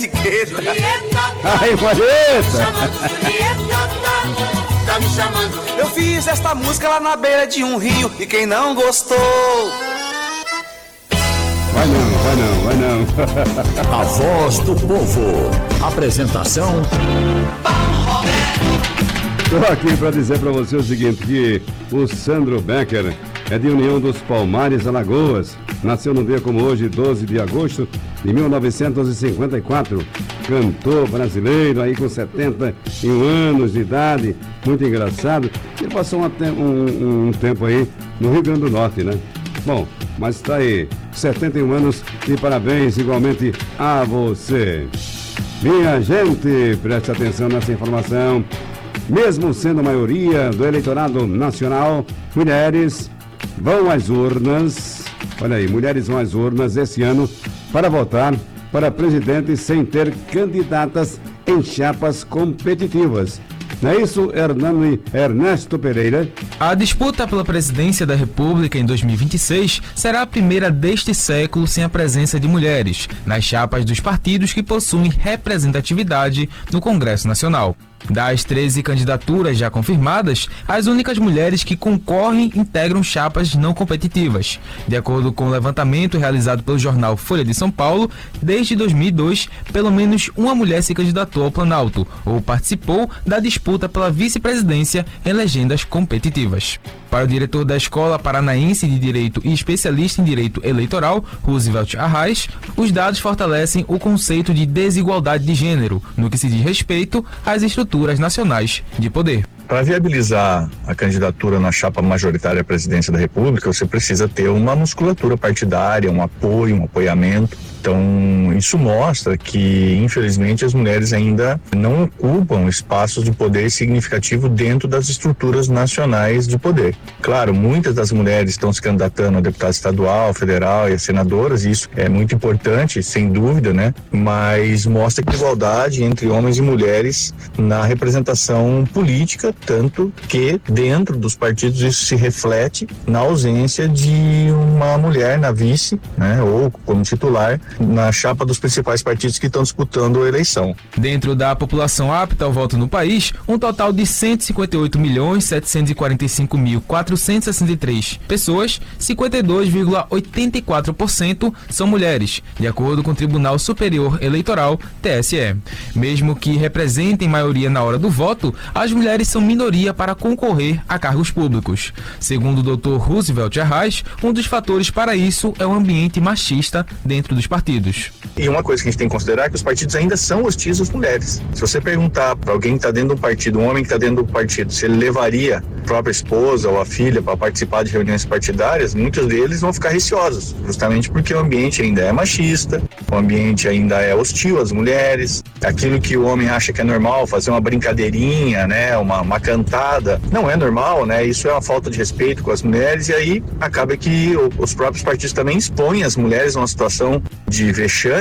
Ai, Marieta! Tá me chamando. Eu fiz esta música lá na beira de um rio e quem não gostou. Vai não. A voz do povo. Apresentação. Estou aqui para dizer para você o seguinte, que o Sandro Becker é de União dos Palmares, Alagoas. Nasceu no dia como hoje, 12 de agosto de 1954. Cantor brasileiro aí com 71 anos de idade, muito engraçado. Ele passou um tempo aí no Rio Grande do Norte, né? Bom, mas está aí, 71 anos e parabéns igualmente a você. Minha gente, preste atenção nessa informação. Mesmo sendo a maioria do eleitorado nacional, mulheres vão às urnas. Olha aí, mulheres vão às urnas esse ano para votar para presidente sem ter candidatas em chapas competitivas. Não é isso, Ernesto Pereira? A disputa pela presidência da República em 2026 será a primeira deste século sem a presença de mulheres nas chapas dos partidos que possuem representatividade no Congresso Nacional. Das 13 candidaturas já confirmadas, as únicas mulheres que concorrem integram chapas não competitivas. De acordo com o levantamento realizado pelo jornal Folha de São Paulo, desde 2002, pelo menos uma mulher se candidatou ao Planalto ou participou da disputa pela vice-presidência em legendas competitivas. Para o diretor da Escola Paranaense de Direito e especialista em Direito Eleitoral, Roosevelt Arraes, os dados fortalecem o conceito de desigualdade de gênero, no que se diz respeito às estruturas nacionais de poder. Para viabilizar a candidatura na chapa majoritária à presidência da República, você precisa ter uma musculatura partidária, um apoio, um apoiamento. Então, isso mostra que, infelizmente, as mulheres ainda não ocupam espaços de poder significativo dentro das estruturas nacionais de poder. Claro, muitas das mulheres estão se candidatando a deputado estadual, federal e a senadoras, e isso é muito importante, sem dúvida, né? Mas mostra que a igualdade entre homens e mulheres na representação política, tanto que dentro dos partidos isso se reflete na ausência de uma mulher na vice, né, ou como titular, na chapa dos principais partidos que estão disputando a eleição. Dentro da população apta ao voto no país, um total de 158.745.463 pessoas, 52,84% são mulheres, de acordo com o Tribunal Superior Eleitoral, TSE. Mesmo que representem maioria na hora do voto, as mulheres são minoria para concorrer a cargos públicos. Segundo o Dr. Roosevelt Arraes, um dos fatores para isso é o ambiente machista dentro dos partidos. E uma coisa que a gente tem que considerar é que os partidos ainda são hostis às mulheres. Se você perguntar para alguém que está dentro do partido, um homem que está dentro do partido, se ele levaria a própria esposa ou a filha para participar de reuniões partidárias, muitos deles vão ficar receosos, justamente porque o ambiente ainda é machista, o ambiente ainda é hostil às mulheres, aquilo que o homem acha que é normal, fazer uma brincadeirinha, né, uma cantada, não é normal, né, isso é uma falta de respeito com as mulheres, e aí acaba que os próprios partidos também expõem as mulheres a uma situação de vexame,